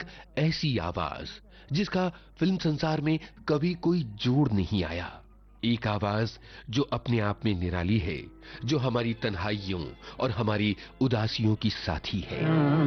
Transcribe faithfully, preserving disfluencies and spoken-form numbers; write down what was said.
ऐसी आवाज जिसका फिल्म संसार में कभी कोई जोड़ नहीं आया। एक आवाज जो अपने आप में निराली है, जो हमारी तन्हाइयों और हमारी उदासियों की साथी है।